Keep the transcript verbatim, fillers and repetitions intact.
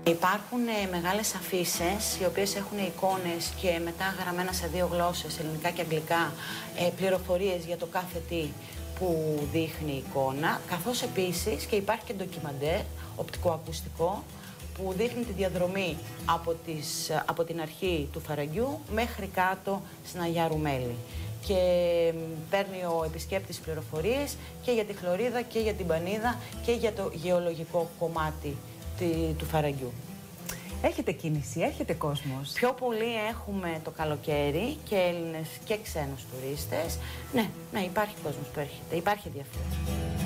Υπάρχουν ε, μεγάλες αφίσες, οι οποίες έχουν εικόνες και μετά γραμμένα σε δύο γλώσσες, ελληνικά και αγγλικά, ε, πληροφορίες για το κάθε τι που δείχνει η εικόνα, καθώς επίσης και υπάρχει και ντοκιμαντέρ, οπτικοακουστικό, που δείχνει τη διαδρομή από, τις, από την αρχή του Φαραγγιού μέχρι κάτω στην Αγιά Ρουμέλη. Και παίρνει ο επισκέπτης πληροφορίες και για τη Χλωρίδα και για την Πανίδα και για το γεωλογικό κομμάτι του Φαραγγιού. Έχετε κίνηση, έρχεται κόσμος? Πιο πολύ έχουμε το καλοκαίρι και Έλληνες και ξένους τουρίστες. Ναι, ναι, υπάρχει κόσμος που έρχεται, υπάρχει ενδιαφέρον.